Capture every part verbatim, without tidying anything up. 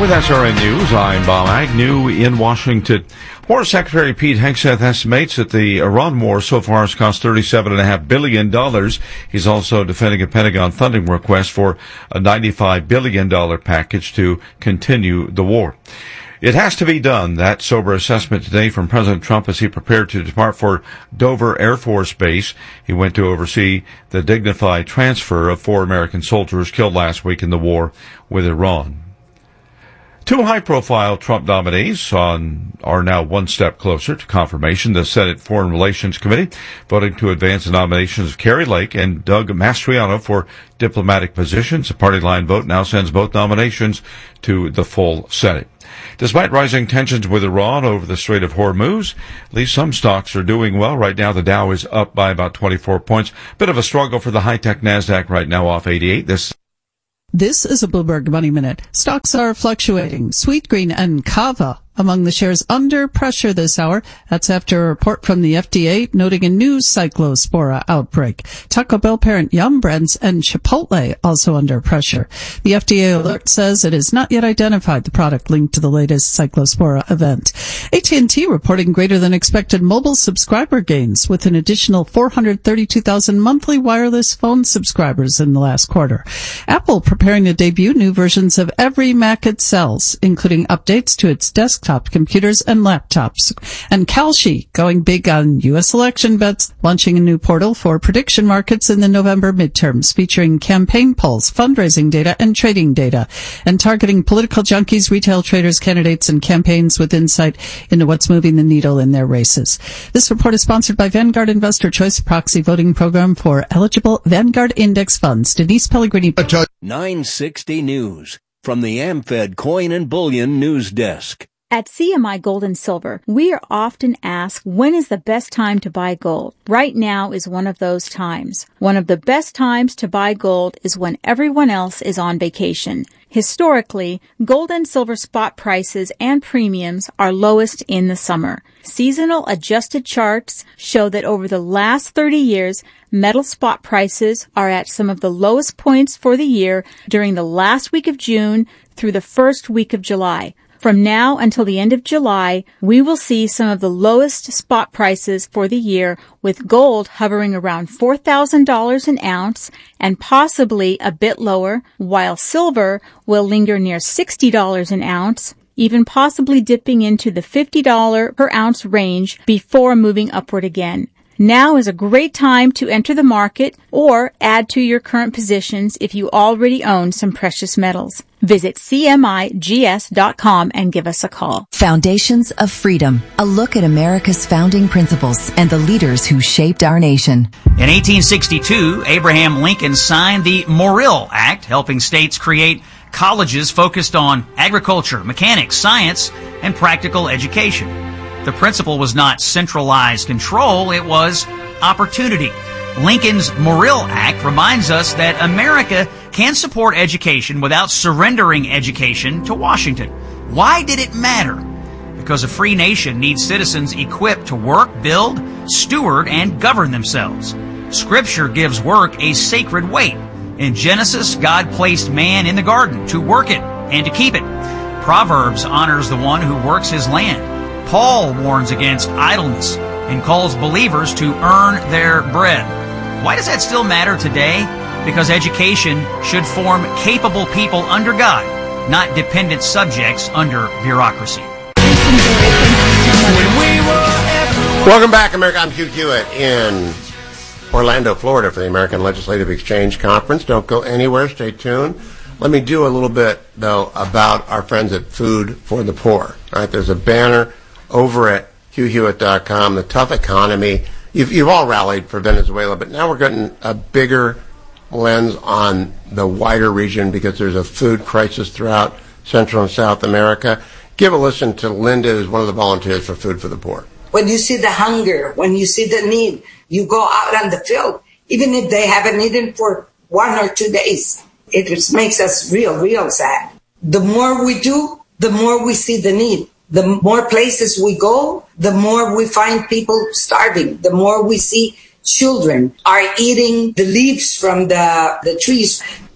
With S R N News, I'm Bob Agnew in Washington. War Secretary Pete Hegseth estimates that the Iran war so far has cost thirty-seven point five billion dollars. He's also defending a Pentagon funding request for a ninety-five billion dollars package to continue the war. It has to be done. That sober assessment today from President Trump as he prepared to depart for Dover Air Force Base. He went to oversee the dignified transfer of four American soldiers killed last week in the war with Iran. Two high-profile Trump nominees on, are now one step closer to confirmation. The Senate Foreign Relations Committee voting to advance the nominations of Kari Lake and Doug Mastriano for diplomatic positions. A party line vote now sends both nominations to the full Senate. Despite rising tensions with Iran over the Strait of Hormuz, at least some stocks are doing well. Right now, the Dow is up by about twenty-four points. Bit of a struggle for the high-tech NASDAQ right now, off eighty-eight. This This is a Bloomberg Money Minute. Stocks are fluctuating. Sweetgreen and Kava among the shares under pressure this hour. That's after a report from the F D A noting a new cyclospora outbreak. Taco Bell parent Yum Brands and Chipotle also under pressure. The F D A alert says it has not yet identified the product linked to the latest cyclospora event. A T and T reporting greater than expected mobile subscriber gains with an additional four hundred thirty-two thousand monthly wireless phone subscribers in the last quarter. Apple preparing to debut new versions of every Mac it sells, including updates to its desktop computers and laptops. And Kalshi going big on U S election bets, launching a new portal for prediction markets in the November midterms, featuring campaign polls, fundraising data, and trading data, and targeting political junkies, retail traders, candidates, and campaigns with insight into what's moving the needle in their races. This report is sponsored by Vanguard Investor Choice Proxy Voting Program for eligible Vanguard Index funds. Denise Pellegrini. nine sixty News from the AmFed Coin and Bullion News Desk. At C M I Gold and Silver, we are often asked, when is the best time to buy gold? Right now is one of those times. One of the best times to buy gold is when everyone else is on vacation. Historically, gold and silver spot prices and premiums are lowest in the summer. Seasonal adjusted charts show that over the last thirty years, metal spot prices are at some of the lowest points for the year during the last week of June through the first week of July. From now until the end of July, we will see some of the lowest spot prices for the year, with gold hovering around four thousand dollars an ounce and possibly a bit lower, while silver will linger near sixty dollars an ounce, even possibly dipping into the fifty dollars per ounce range before moving upward again. Now is a great time to enter the market or add to your current positions if you already own some precious metals. Visit C M I G S dot com and give us a call. Foundations of Freedom, a look at America's founding principles and the leaders who shaped our nation. In eighteen sixty-two, Abraham Lincoln signed the Morrill Act, helping states create colleges focused on agriculture, mechanics, science, and practical education. The principle was not centralized control, it was opportunity. Lincoln's Morrill Act reminds us that America can support education without surrendering education to Washington. Why did it matter? Because a free nation needs citizens equipped to work, build, steward, and govern themselves. Scripture gives work a sacred weight. In Genesis, God placed man in the garden to work it and to keep it. Proverbs honors the one who works his land. Paul warns against idleness and calls believers to earn their bread. Why does that still matter today? Because education should form capable people under God, not dependent subjects under bureaucracy. Welcome back, America. I'm Hugh Hewitt in Orlando, Florida for the American Legislative Exchange Conference. Don't go anywhere. Stay tuned. Let me do a little bit, though, about our friends at Food for the Poor. All right, there's a banner over at hugh hewitt dot com, the tough economy. You've, you've all rallied for Venezuela, but now we're getting a bigger lens on the wider region because there's a food crisis throughout Central and South America. Give a listen to Linda, who's one of the volunteers for Food for the Poor. When you see the hunger, when you see the need, you go out on the field, even if they haven't eaten for one or two days. It just makes us real, real sad. The more we do, the more we see the need. The more places we go, the more we find people starving. The more we see children are eating the leaves from the, the trees.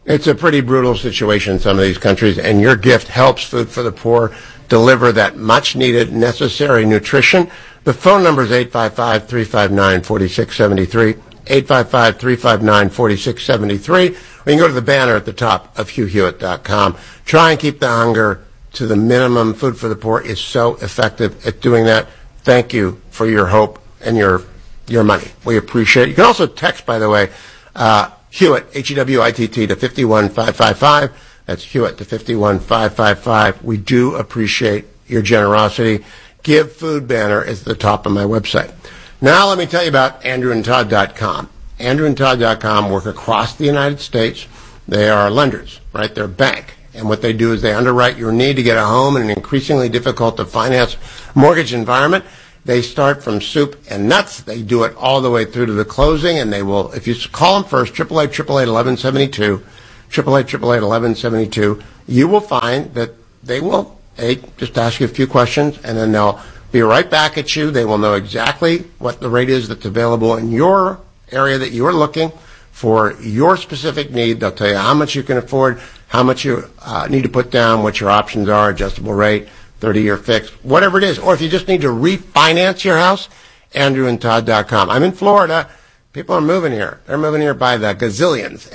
It's a pretty brutal situation in some of these countries, and your gift helps Food for the Poor deliver that much-needed, necessary nutrition. The phone number is eight five five, three five nine, four six seven three, eight five five, three five nine, four six seven three, or you can go to the banner at the top of hugh hewitt dot com. Try and keep the hunger to the minimum. Food for the Poor is so effective at doing that. Thank you for your hope and your your money. We appreciate it. You can also text, by the way, uh, Hewitt, H E W I T T, to five one five five five. That's Hewitt to five one five five five. We do appreciate your generosity. Give Food banner is at the top of my website. Now let me tell you about andrew and todd dot com. andrew and todd dot com work across the United States. They are lenders, right? They're a bank. And what they do is they underwrite your need to get a home in an increasingly difficult to finance mortgage environment. They start from soup and nuts. They do it all the way through to the closing, and they will, if you call them first, eight eight eight, eight eight eight, one one seven two, eight eight eight, eight eight eight, one one seven two, you will find that they will, hey, just ask you a few questions, and then they'll be right back at you. They will know exactly what the rate is that's available in your area that you are looking for your specific need. They'll tell you how much you can afford, how much you uh, need to put down, what your options are, adjustable rate, thirty-year fixed, whatever it is. Or if you just need to refinance your house, andrew and todd dot com. I'm in Florida. People are moving here. They're moving here by the gazillions.